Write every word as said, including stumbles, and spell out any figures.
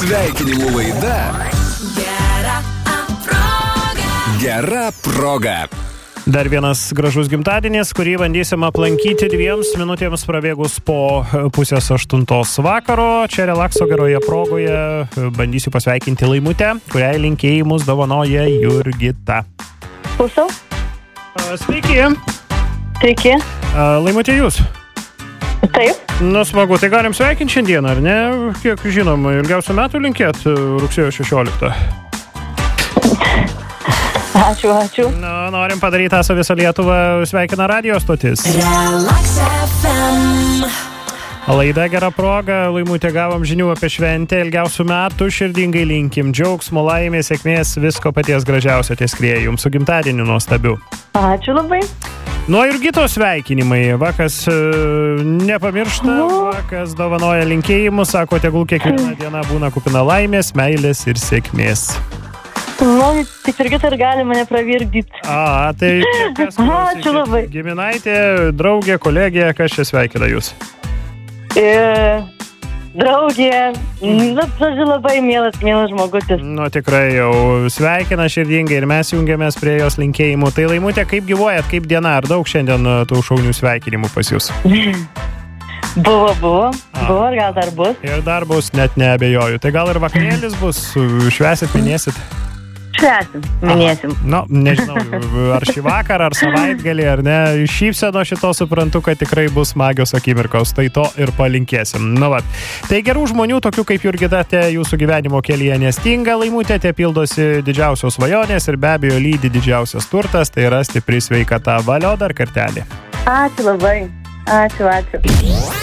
Sveikinimų laida Gera proga. Gera proga. Dar vienas gražus gimtadienis, kurį bandysim aplankyti dviems minutėms prabėgus po pusės aštuntos vakaro. Čia relakso geroje progoje bandysiu pasveikinti Laimutę, kuriai linkėjimus dovanoja Jurgita. Klausau. Sveiki. Sveiki. Laimutė, jūs? Taip. Nu, smagu, tai galim sveikinti šiandieną, ar ne? Kiek žinom, ilgiausių metų linkėt rugsėjo šešioliktą. Ačiū, ačiū. Nu, norim padaryti tą su visą Lietuvą, sveikina radio stotis. Relax F M. Laida Gera proga, Laimutė, gavom žinių apie šventę, ilgiausių metų, širdingai linkim, džiaugsmo, laimės, sėkmės, visko paties gražiausio ties skrieja, jums su gimtadieniu nuostabiu. Ačiū labai. Nuo Jurgitos sveikinimai, vakas e, nepamiršta, vakas dovanoja linkėjimus, sako, tegul kiekviena diena būna kupina laimės, meilės ir sėkmės. Nu, tik irgi ir gali mane pravirkdyti. A, tai kas Ačiū labai. Giminaitė, draugė, kolegė, kas čia sveikina jūs? E, draugė, nu, žodžiu, labai mielas, mielas žmogutis. Nu, tikrai jau sveikina širdingai ir mes jungiamės prie jos linkėjimų. Tai Laimutė, kaip gyvuojat, kaip diena, ar daug šiandien tų šaunių sveikinimų pas jūs? Buvo, buvo, A. buvo, ir gal dar bus. Ir dar bus, net neabejoju. Tai gal ir vakarėlis bus, švęsit, minėsit? Švęsim, minėsim. Nu, nežinau, ar šį vakarą, ar savaitgalį, ar ne. Šypseno šito suprantu, kad tikrai bus smagios akimirkos, tai to ir palinkėsim. Nu, va. Tai gerų žmonių, tokių kaip Jurgita, te jūsų gyvenimo kelyje nestinga, Laimutė, te pildosi didžiausios svajonės ir be abejo lydi didžiausias turtas, tai yra stipri sveikata. Valio dar kartelį. Ačiū labai. Ačiū, ačiū.